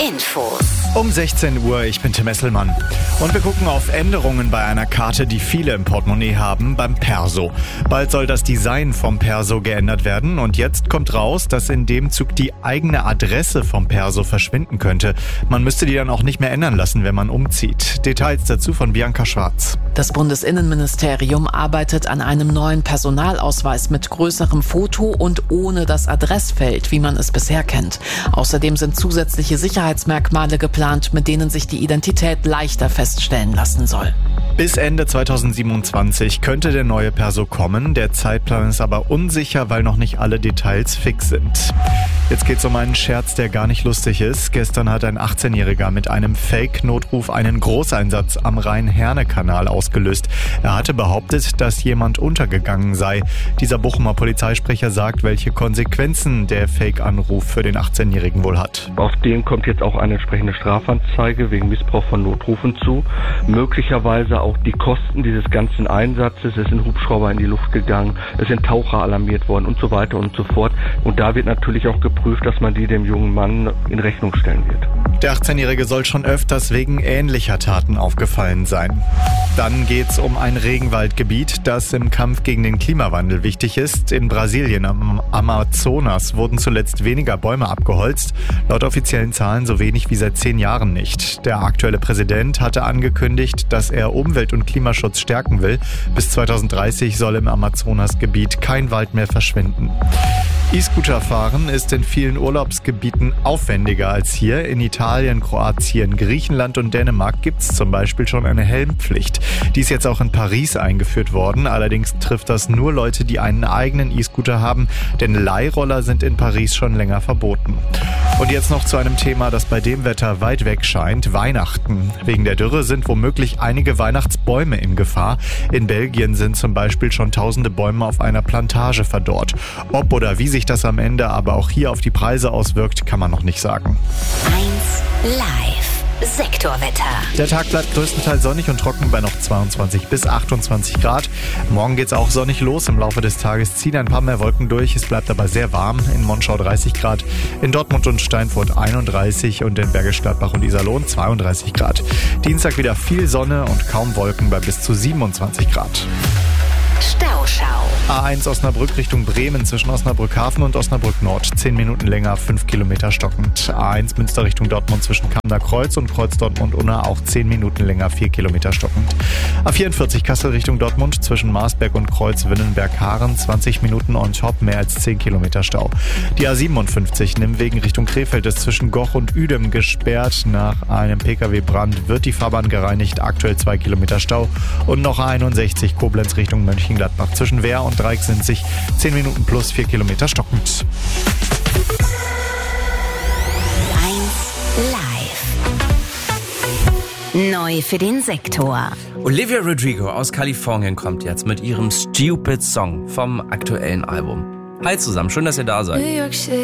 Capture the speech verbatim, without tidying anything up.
Infos. Um sechzehn Uhr, ich bin Tim Esselmann. Und wir gucken auf Änderungen bei einer Karte, die viele im Portemonnaie haben, beim Perso. Bald soll das Design vom Perso geändert werden und jetzt kommt raus, dass in dem Zug die eigene Adresse vom Perso verschwinden könnte. Man müsste die dann auch nicht mehr ändern lassen, wenn man umzieht. Details dazu von Bianca Schwarz. Das Bundesinnenministerium arbeitet an einem neuen Personalausweis mit größerem Foto und ohne das Adressfeld, wie man es bisher kennt. Außerdem sind zusätzliche Sicherheitsmerkmale geplant, mit denen sich die Identität leichter feststellen lassen soll. Bis Ende zweitausendsiebenundzwanzig könnte der neue Perso kommen. Der Zeitplan ist aber unsicher, weil noch nicht alle Details fix sind. Jetzt geht's um einen Scherz, der gar nicht lustig ist. Gestern hat ein achtzehnjähriger mit einem Fake-Notruf einen Großeinsatz am Rhein-Herne-Kanal ausgelöst. Er hatte behauptet, dass jemand untergegangen sei. Dieser Bochumer Polizeisprecher sagt, welche Konsequenzen der Fake-Anruf für den achtzehnjährigen wohl hat. Auf den kommt jetzt auch eine entsprechende Strafanzeige wegen Missbrauch von Notrufen zu. Möglicherweise auch die Kosten dieses ganzen Einsatzes. Es sind Hubschrauber in die Luft gegangen, es sind Taucher alarmiert worden und so weiter und so fort. Und da wird natürlich auch geprüft, dass man die dem jungen Mann in Rechnung stellen wird. Der achtzehnjährige soll schon öfters wegen ähnlicher Taten aufgefallen sein. Dann geht's um ein Regenwaldgebiet, das im Kampf gegen den Klimawandel wichtig ist. In Brasilien am Amazonas wurden zuletzt weniger Bäume abgeholzt. Laut offiziellen Zahlen so wenig wie seit zehn Jahren nicht. Der aktuelle Präsident hatte angekündigt, dass er Umwelt- und Klimaschutz stärken will. Bis zweitausenddreißig soll im Amazonasgebiet kein Wald mehr verschwinden. E-Scooter fahren ist in vielen Urlaubsgebieten aufwendiger als hier. In Italien, Kroatien, Griechenland und Dänemark gibt es zum Beispiel schon eine Helmpflicht. Die ist jetzt auch in Paris eingeführt worden. Allerdings trifft das nur Leute, die einen eigenen E-Scooter haben, denn Leihroller sind in Paris schon länger verboten. Und jetzt noch zu einem Thema, das bei dem Wetter weit weg scheint: Weihnachten. Wegen der Dürre sind womöglich einige Weihnachtsbäume in Gefahr. In Belgien sind zum Beispiel schon tausende Bäume auf einer Plantage verdorrt. Ob oder wie sich das am Ende aber auch hier auf die Preise auswirkt, kann man noch nicht sagen. eins Live. Sektorwetter. Der Tag bleibt größtenteils sonnig und trocken bei noch zweiundzwanzig bis achtundzwanzig Grad. Morgen geht's auch sonnig los. Im Laufe des Tages ziehen ein paar mehr Wolken durch. Es bleibt aber sehr warm. In Monschau dreißig Grad, in Dortmund und Steinfurt einunddreißig und in Bergisch Gladbach und Iserlohn zweiunddreißig Grad. Dienstag wieder viel Sonne und kaum Wolken bei bis zu siebenundzwanzig Grad. Stauschau. A eins Osnabrück Richtung Bremen zwischen Osnabrück-Hafen und Osnabrück-Nord. zehn Minuten länger, fünf Kilometer stockend. A eins Münster Richtung Dortmund zwischen Kamner Kreuz und Kreuz Dortmund-Unna auch zehn Minuten länger, vier Kilometer stockend. A vierundvierzig Kassel Richtung Dortmund zwischen Marsberg und Kreuz Winnenberg-Haaren zwanzig Minuten on top, mehr als zehn Kilometer Stau. Die A siebenundfünfzig Nimmwegen Richtung Krefeld ist zwischen Goch und Uedem gesperrt. Nach einem Pkw-Brand wird die Fahrbahn gereinigt, aktuell zwei Kilometer Stau. Und noch A einundsechzig Koblenz Richtung Mönchengladbach zwischen Wehr und Dreieck sind sich zehn Minuten plus vier Kilometer stockend. eins Live. Neu für den Sektor. Olivia Rodrigo aus Kalifornien kommt jetzt mit ihrem Stupid Song vom aktuellen Album. Hi zusammen, schön, dass ihr da seid. New York City.